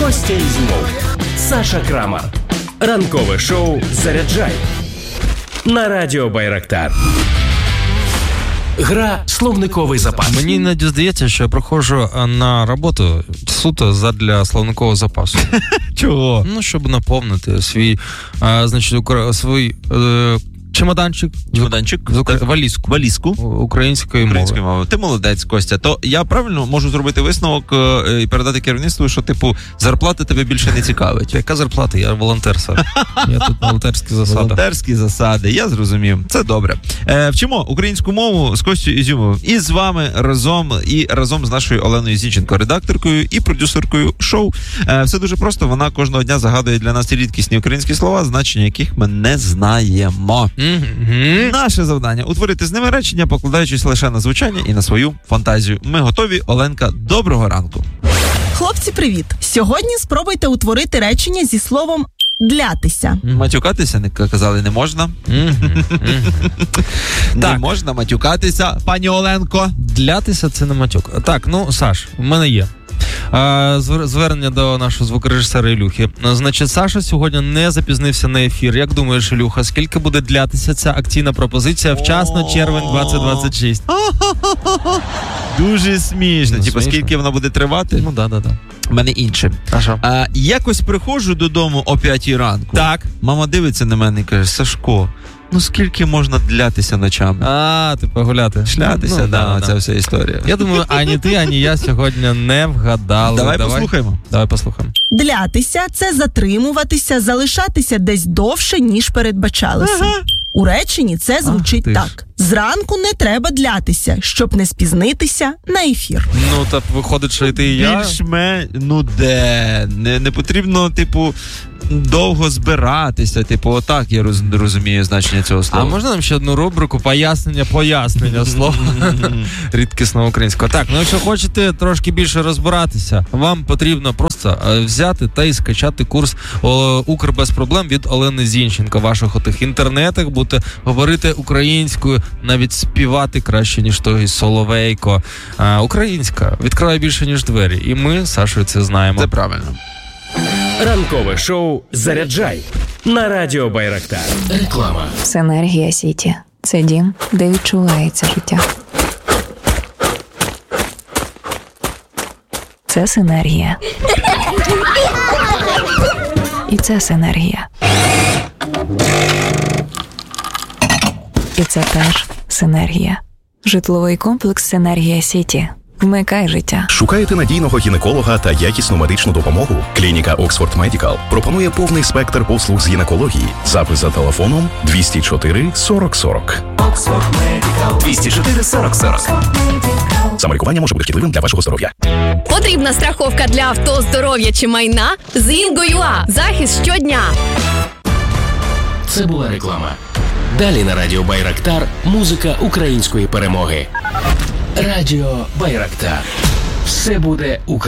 Костя Ізюмов, Саша Крамар. Ранкове шоу «Заряджай» на радіо Байрактар. Гра «Словниковий запас». Мені іноді здається, що я приходжу на роботу суто задля словникового запасу. Чого? Ну, щоб наповнити свій чемоданчик, валізку української мови. Ти молодець, Костя. То я правильно можу зробити висновок і передати керівництву, що, зарплата тебе більше не цікавить? Яка зарплата? Я волонтер, Саш. Я тут волонтерські засади. Волонтерські засади, я зрозумів. Це добре. Вчимо українську мову з Костю Ізюмовим. І з вами разом з нашою Оленою Зінченко, редакторкою і продюсеркою шоу. Все дуже просто. Вона кожного дня загадує для нас ті рідкісні українські слова, значення яких ми не знаємо. Наше завдання – утворити з ними речення, покладаючись лише на звучання і на свою фантазію. Ми готові. Оленка, доброго ранку. Хлопці, привіт! Сьогодні спробуйте утворити речення зі словом «длятися». Матюкатися, казали, не можна. Не можна матюкатися, пані Оленко. Длятися – це не матюк. Так, Саш, в мене є звернення до нашого звукорежисера Ілюхи. Значить, Саша сьогодні не запізнився на ефір. Як думаєш, Ілюха, скільки буде длятися ця акційна пропозиція вчасно червень 2026? Дуже смішно. Скільки вона буде тривати? Ну, да. У мене інше. Якось приходжу додому о 5 ранку. Так. Мама дивиться на мене і каже: Сашко, скільки можна длятися ночами? Погуляти. Шлятися, це вся історія. Я думаю, ані ти, ані я сьогодні не вгадали. Давай послухаємо. Давай послухаємо. Длятися – це затримуватися, залишатися десь довше, ніж передбачалося. У реченні це звучить так. Зранку не треба длятися, щоб не спізнитися на ефір. Так виходить, що і ти, і я. Не потрібно, довго збиратися. Отак я розумію значення цього слова. А можна нам ще одну рубрику пояснення слова рідкісного українського? Так, якщо хочете трошки більше розбиратися, вам потрібно просто взяти та і скачати курс «Укр без проблем» від Олени Зінченко. В ваших інтернетах будете говорити українською, навіть співати краще, ніж той Соловейко. Українська відкриває більше, ніж двері. І ми з Сашою це знаємо. Це правильно. Ранкове шоу «Заряджай» на радіо Байрактар. Реклама. Синергія Сіті. Це дім, де відчувається життя. Це синергія. І це синергія. І це теж синергія. Житловий комплекс «Синергія Сіті». Вмикай життя. Шукаєте надійного гінеколога та якісну медичну допомогу? Клініка Oxford Medical пропонує повний спектр послуг з гінекології. Запис за телефоном 204 40 40. Oxford Medical 204 40 40. Самолікування може бути шкідливим для вашого здоров'я. Потрібна страховка для авто, здоров'я чи майна? З Інго.ua. Захист щодня. Це була реклама. Далі на радіо Байрактар музика української перемоги. Радіо Байрактар. Все буде Україна.